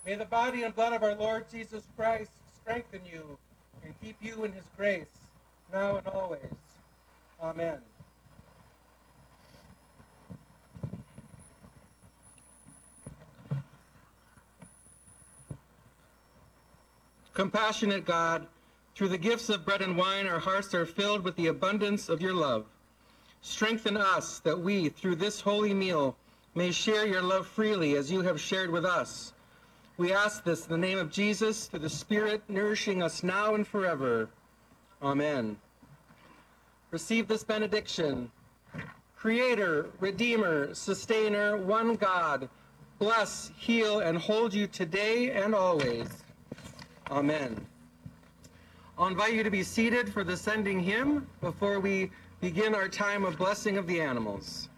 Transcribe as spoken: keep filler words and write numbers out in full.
May the body and blood of our Lord Jesus Christ strengthen you and keep you in his grace, now and always. Amen. Compassionate God, through the gifts of bread and wine, our hearts are filled with the abundance of your love. Strengthen us that we, through this holy meal, may share your love freely as you have shared with us. We ask this in the name of Jesus, through the Spirit nourishing us now and forever. Amen. Receive this benediction. Creator, Redeemer, Sustainer, one God, bless, heal, and hold you today and always. Amen. I'll invite you to be seated for the sending hymn before we begin our time of blessing of the animals.